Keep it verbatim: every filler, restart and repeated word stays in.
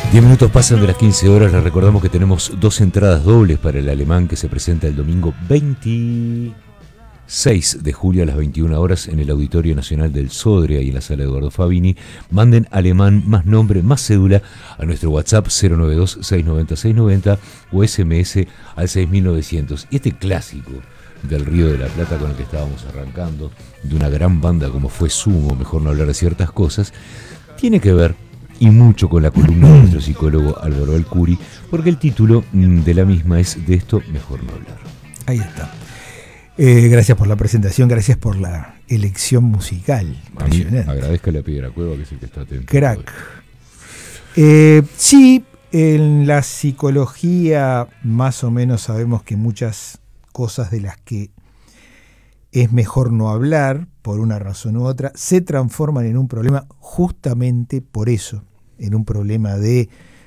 Diez minutos pasan de las quince horas. Les recordamos que tenemos dos entradas dobles para el Alemán que se presenta el domingo veintiséis de julio a las veintiuna horas en el Auditorio Nacional del Sodre, ahí en la sala Eduardo Fabini. Manden Alemán más nombre, más cédula a nuestro WhatsApp cero nueve dos, seis nueve cero, seis nueve cero o S M S al seis mil novecientos. Y este clásico del Río de la Plata con el que estábamos arrancando, de una gran banda como fue Sumo, mejor no hablar de ciertas cosas, tiene que ver y mucho con la columna de nuestro psicólogo Álvaro Alcuri, porque el título de la misma es De esto mejor no hablar. Ahí está. Eh, gracias por la presentación, gracias por la elección musical. A mí, agradezca a Piedra Cueva, que es el que está atento. Crack. Eh, sí, en la psicología más o menos sabemos que muchas cosas de las que es mejor no hablar, por una razón u otra, se transforman en un problema justamente por eso, en un problema de